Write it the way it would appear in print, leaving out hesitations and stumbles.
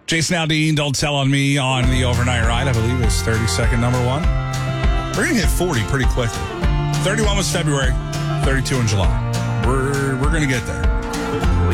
Jason Aldean, Don't Tell on Me on the overnight ride. I believe is 30-second number one. We're going to hit 40 pretty quickly. 31 was February, 32 in July. We're going to get there.